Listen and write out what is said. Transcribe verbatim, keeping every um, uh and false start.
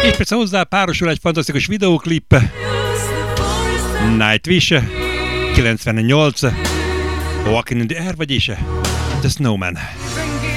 És persze hozzá párosul egy fantasztikus videóklip. Nightwish, kilencvennyolc, Walking in the Air, vagyis The Snowman.